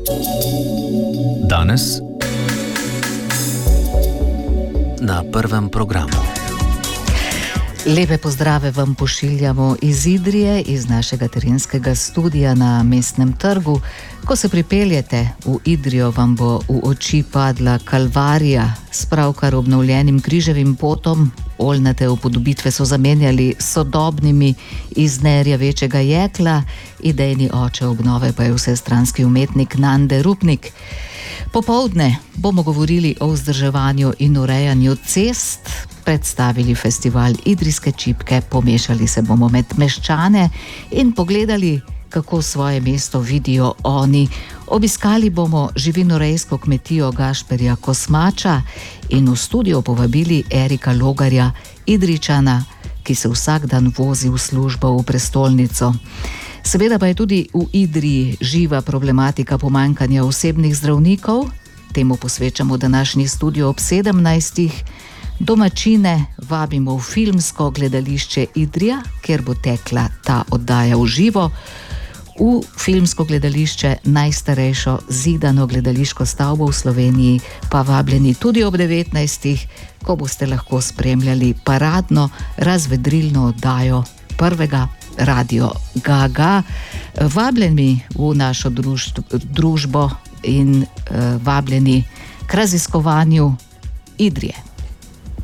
Danes na prvem programu. Lepe pozdrave vam pošiljamo iz Idrije, iz našega terenskega studia na Mestnem trgu. Ko se pripeljete v Idrijo, vam bo v oči padla Kalvarija s pravkar obnovljenim križevim potom. Oljnate upodobitve so zamenjali s sodobnimi iz nerjavečega jekla, idejni oče obnove pa je vsestranski umetnik Nande Rupnik. Popoldne bomo govorili o vzdrževanju in urejanju cest, predstavili festival Idrijske čipke, pomešali se bomo med meščane in pogledali, kako svoje mesto vidijo oni. Obiskali bomo živinorejsko kmetijo Gašperja Kosmača in v studio povabili Erika Logarja, Idrijčana, ki se vsak dan vozi v službo v prestolnico. Seveda pa je tudi v Idriji živa problematika pomanjkanja osebnih zdravnikov. Temu posvečamo današnji studio ob 17. Domačine vabimo v filmsko gledališče Idrija, kjer bo tekla ta oddaja v živo. V filmsko gledališče, najstarejšo zidano gledališko stavbo v Sloveniji, pa vabljeni tudi ob 19. ko boste lahko spremljali paradno razvedrilno oddajo prvega Radio Gaga. Vabljeni v našo družbo in vabljeni k raziskovanju Idrije.